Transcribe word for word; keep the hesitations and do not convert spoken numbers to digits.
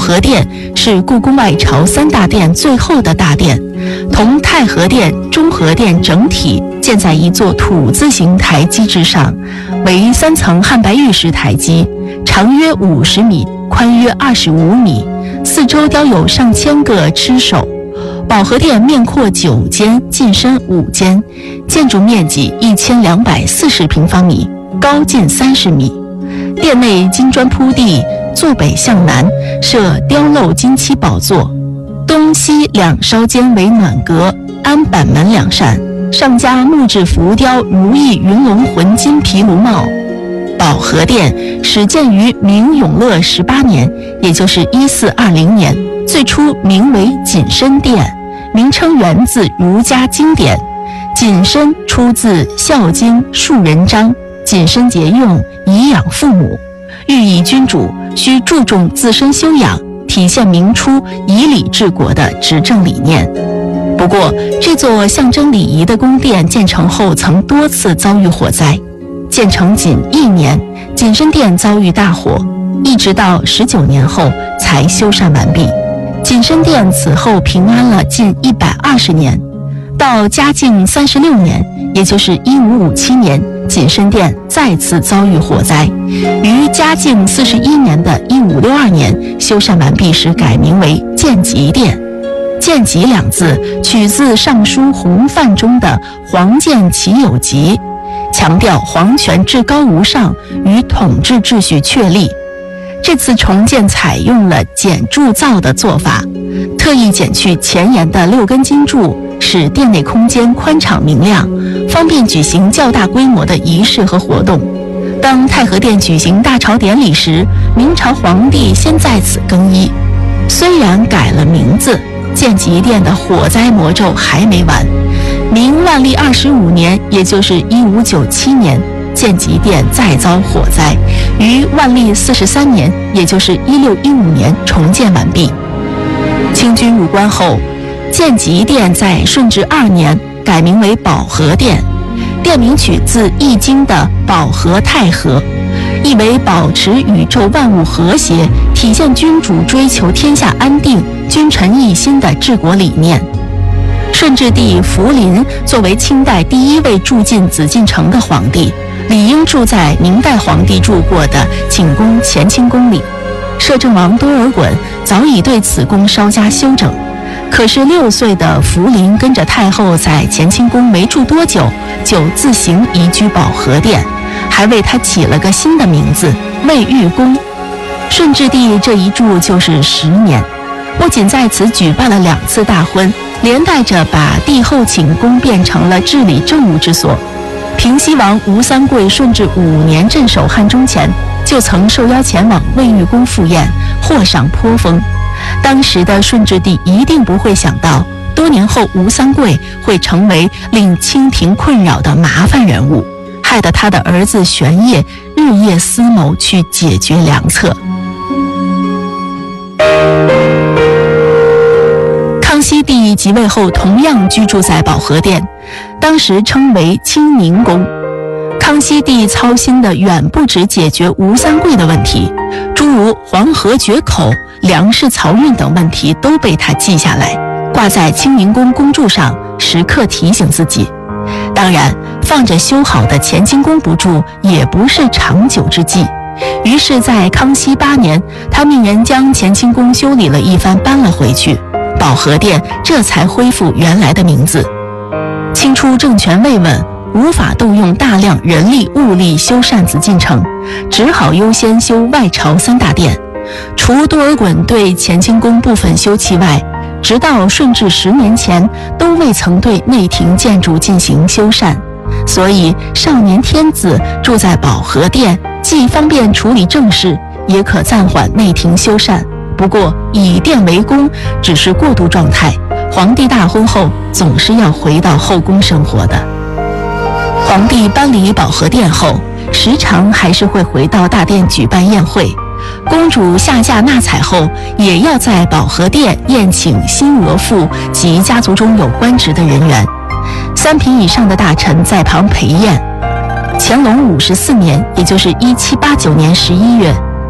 和殿是故宫外朝三大殿最后的大殿，同太和殿、中和殿整体建在一座土字形台基之上，为三层汉白玉石台基，长约五十米，宽约二十五米，四周雕有上千个螭首。保和殿面阔九间，进深五间，建筑面积一千两百四十平方米，高近三十米。殿内金砖铺地，坐北向南，设雕镂金漆宝座，东西两稍间为暖阁，安板门两扇，上加木质浮雕如意云龙浑金毗卢帽。保和殿始建于明永乐十八年，也就是一四二零年，最初名为谨慎殿，名称源自儒家经典，谨慎出自《孝经·树人章》，谨慎节用，以养父母，寓意君主需注重自身修养，体现明初以礼治国的执政理念。不过，这座象征礼仪的宫殿建成后曾多次遭遇火灾，建成仅一年，谨慎殿遭遇大火，一直到十九年后才修缮完毕。谨慎殿此后平安了近一百二十年，到嘉靖三十六年，也就是一五五七年，谨慎殿再次遭遇火灾，于嘉靖四十一年的一五六二年修缮完毕时改名为建极殿。建极两字取自《尚书洪范》中的皇建其有极，强调皇权至高无上与统治秩序确立。这次重建采用了简铸造的做法，特意减去前沿的六根金柱，使殿内空间宽敞明亮，方便举行较大规模的仪式和活动。当太和殿举行大朝典礼时，明朝皇帝先在此更衣。虽然改了名字，建极殿的火灾魔咒还没完。明万历二十五年，也就是一五九七年，建极殿再遭火灾，于万历四十三年，也就是一六一五年重建完毕。清军入关后，建极殿在顺治二年改名为保和殿，殿名取自《易经》的保和太和，意为保持宇宙万物和谐，体现君主追求天下安定、君臣一心的治国理念。顺治帝福临作为清代第一位住进紫禁城的皇帝，理应住在明代皇帝住过的寝宫乾清宫里。摄政王多尔衮早已对此宫稍加修整，可是六岁的福临跟着太后在乾清宫没住多久，就自行移居保和殿，还为他起了个新的名字卫御宫。顺治帝这一住就是十年，不仅在此举办了两次大婚，连带着把帝后寝宫变成了治理政务之所。平西王吴三桂顺治五年镇守汉中前，就曾受邀前往卫御宫赴宴，获赏颇丰。当时的顺治帝一定不会想到，多年后吴三桂会成为令清廷困扰的麻烦人物，害得他的儿子玄烨日夜思谋去解决良策。康熙帝即位后同样居住在保和殿，当时称为清宁宫。康熙帝操心的远不止解决吴三桂的问题，诸如黄河决口、粮食漕运等问题都被他记下来，挂在清宁宫宫柱上，时刻提醒自己。当然，放着修好的乾清宫不住也不是长久之计，于是在康熙八年，他命人将乾清宫修理了一番，搬了回去，保和殿这才恢复原来的名字。清初政权未稳，无法动用大量人力物力修缮紫禁城，只好优先修外朝三大殿。除多尔衮对乾清宫部分修葺外，直到顺治十年前都未曾对内廷建筑进行修缮，所以少年天子住在保和殿，既方便处理政事，也可暂缓内廷修缮。不过以殿为宫只是过渡状态，皇帝大婚后总是要回到后宫生活的。皇帝搬离保和殿后，时常还是会回到大殿举办宴会。公主下嫁纳采后，也要在保和殿宴请新额驸及家族中有官职的人员，三品以上的大臣在旁陪宴。乾隆五十四年，也就是一七八九年十一月，